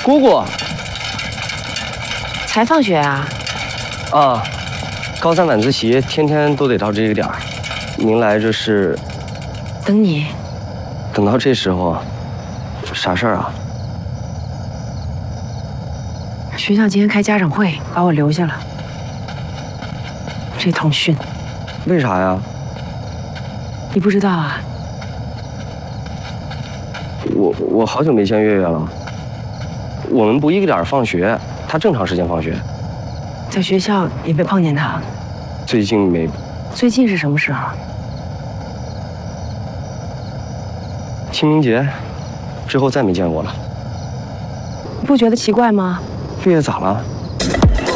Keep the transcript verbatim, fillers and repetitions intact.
姑姑， 才放学啊？ 啊，高三晚自习天天都得到这个点儿。您来这是？ 等你。 等到这时候，啥事儿啊？ 学校今天开家长会，把我留下了。这通训。 为啥呀？ 你不知道啊？ 我我好久没见月月了。我们不一个点儿放学，她正常时间放学。 在学校也没碰见她。 最近没。 最近是什么时候？ 清明节之后再没见过了。 你不觉得奇怪吗？ 月月咋了？